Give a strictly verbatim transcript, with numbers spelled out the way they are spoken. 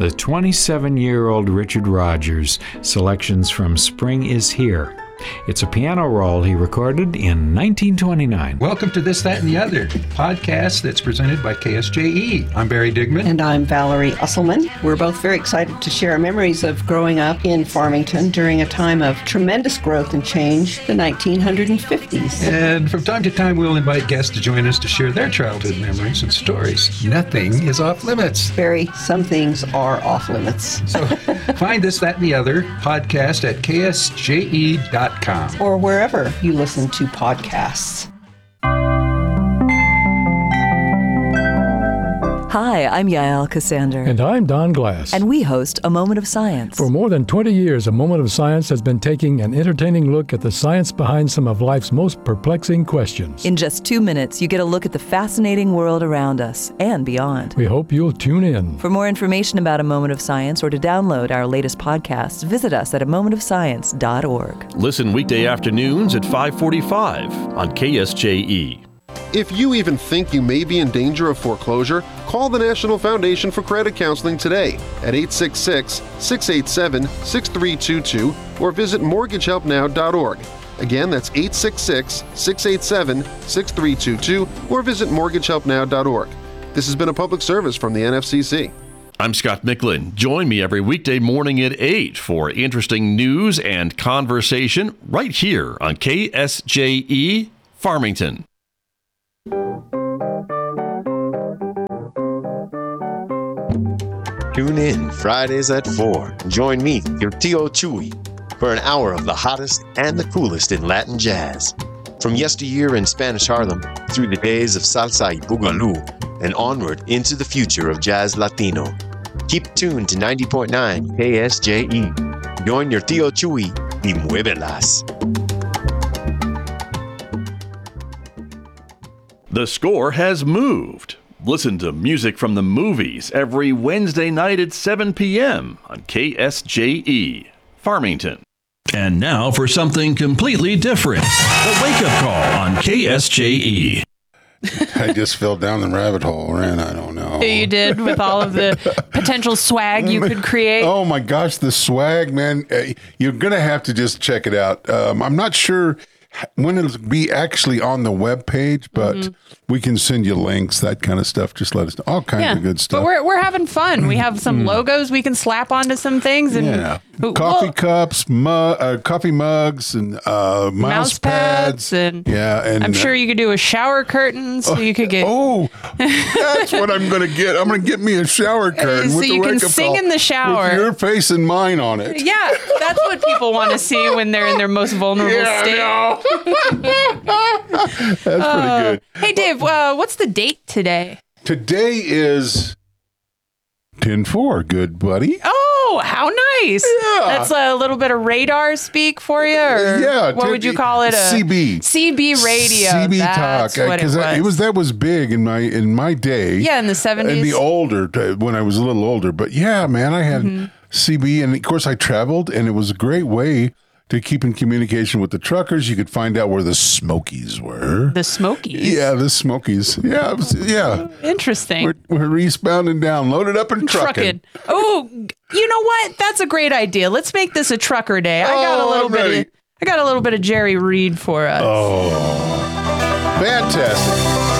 the twenty-seven-year-old Richard Rodgers, selections from Spring Is Here. It's a piano roll he recorded in nineteen twenty-nine. Welcome to This, That, and the Other, podcast that's presented by K S J E. I'm Barry Digman. And I'm Valerie Usselman. We're both very excited to share our memories of growing up in Farmington during a time of tremendous growth and change, the nineteen fifties. And from time to time, we'll invite guests to join us to share their childhood memories and stories. Nothing is off limits. Barry, some things are off limits. So find This, That, and the Other podcast at K S J E dot com. Or wherever you listen to podcasts. Hi, I'm Yael Cassander. And I'm Don Glass. And we host A Moment of Science. For more than twenty years, A Moment of Science has been taking an entertaining look at the science behind some of life's most perplexing questions. In just two minutes, you get a look at the fascinating world around us and beyond. We hope you'll tune in. For more information about A Moment of Science or to download our latest podcasts, visit us at a moment of science dot org. Listen weekday afternoons at five forty-five on K S J E. If you even think you may be in danger of foreclosure, call the National Foundation for Credit Counseling today at eight six six, six eight seven, six three two two or visit mortgage help now dot org. Again, that's eight six six, six eight seven, six three two two or visit mortgage help now dot org. This has been a public service from the N F C C. I'm Scott Micklin. Join me every weekday morning at eight for interesting news and conversation right here on K S J E Farmington. Tune in Fridays at four. Join me, your Tio Chuy, for an hour of the hottest and the coolest in Latin jazz. From yesteryear in Spanish Harlem through the days of salsa y boogaloo and onward into the future of jazz Latino. Keep tuned to ninety point nine K S J E. Join your Tio Chuy y muévelas. The Score has moved. Listen to music from the movies every Wednesday night at seven p.m. on K S J E, Farmington. And now for something completely different. The Wake Up Call on K S J E. I just fell down the rabbit hole, and I don't know. You did with all of the potential swag you could create. Oh my gosh, the swag, man. Uh, you're going to have to just check it out. Um, I'm not sure when it'll be actually on the web page, but mm-hmm. we can send you links, that kind of stuff. Just let us know. All kinds yeah, of good stuff. But we're, we're having fun. We have some mm. logos we can slap onto some things. And yeah. we'll, Coffee cups, mu- uh, coffee mugs, and uh, mouse, mouse pads. pads. And yeah, and I'm sure you could do a shower curtain so uh, you could get. Oh, that's what I'm going to get. I'm going to get me a shower curtain. So with you the can sing in the shower. With your face and mine on it. Yeah, that's what people want to see when they're in their most vulnerable yeah, state. No. That's pretty uh, good. Hey, Dave, uh, what's the date today? Today is ten four, good buddy. Oh, how nice. Yeah. That's a little bit of radar speak for you? Or yeah. What would you call it? A C B. C B radio. C B That's talk. what it was. It was that was big in my in my day. Yeah, in the seventies. In the older, when I was a little older. But yeah, man, I had mm-hmm. C B. And of course, I traveled, and it was a great way to keep in communication with the truckers. You could find out where the Smokies were. The Smokies? Yeah, the Smokies. Yeah, was, yeah. Interesting. We're, we're eastbound and down, loaded up and trucking. Trucking. Oh, you know what? That's a great idea. Let's make this a trucker day. I got oh, a little I'm bit. ready. Of, I got a little bit of Jerry Reed for us. Oh, fantastic.